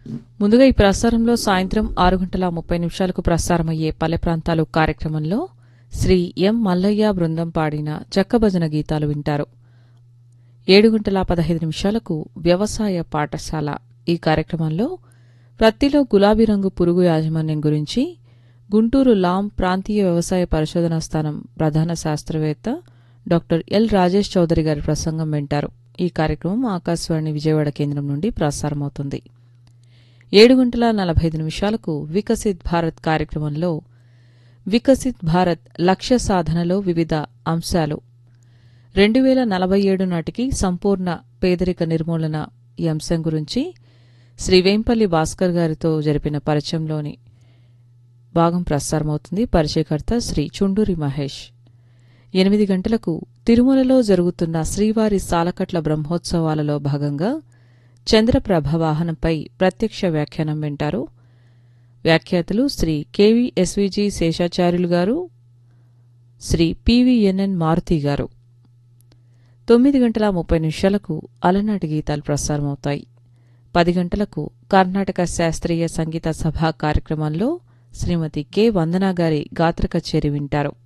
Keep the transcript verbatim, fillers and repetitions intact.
ముందుగా ఈ ప్రసారంలో సాయంత్రం ఆరు గంటల ముప్పై నిమిషాలకు ప్రసారమయ్యే పల్లె ప్రాంతాలు కార్యక్రమంలో శ్రీ ఎం మల్లయ్య బృందం పాడిన చెక్కభజన గీతాలు వింటారు. ఏడు గంటల పదహైదు నిమిషాలకు వ్యవసాయ పాఠశాల ఈ కార్యక్రమంలో ప్రత్తిలో గులాబీ రంగు పురుగు యాజమాన్యం గురించి గుంటూరు లాం ప్రాంతీయ వ్యవసాయ పరిశోధనా స్థానం ప్రధాన శాస్త్రవేత్త డాక్టర్ ఎల్ రాజేష్ చౌదరి గారి ప్రసంగం వింటారు. ఈ కార్యక్రమం ఆకాశవాణి విజయవాడ కేంద్రం నుండి ప్రసారమవుతుంది. ఏడు గంటల నలభై ఐదు నిమిషాలకు వికసిత్ భారత్ కార్యక్రమంలో వికసిత్ భారత్ లక్ష్య సాధనలో వివిధ అంశాలు రెండు వేల నలభై ఏడు నాటికి సంపూర్ణ పేదరిక నిర్మూలన ఈ అంశం గురించి శ్రీ వేంపల్లి భాస్కర్ గారితో జరిపిన పరిచయంలోని భాగం ప్రసారమవుతుంది. పరిచయకర్త శ్రీ చుండూరి మహేష్. ఎనిమిది గంటలకు తిరుమలలో జరుగుతున్న శ్రీవారి సాలకట్ల బ్రహ్మోత్సవాలలో భాగంగా చంద్రప్రభ వాహనంపై ప్రత్యక్ష వ్యాఖ్యానం వింటారు. వ్యాఖ్యాతలు శ్రీ కెవి ఎస్విజి శేషాచార్యులు గారు, శ్రీ పివిఎన్ఎన్ మారుతి గారు. తొమ్మిది గంటల ముప్పై నిమిషాలకు అలనాటి గీతాలు ప్రసారమవుతాయి. పది గంటలకు కర్ణాటక శాస్త్రీయ సంగీత సభ కార్యక్రమంలో శ్రీమతి కె వందనా గారి గాత్ర కచేరి వింటారు.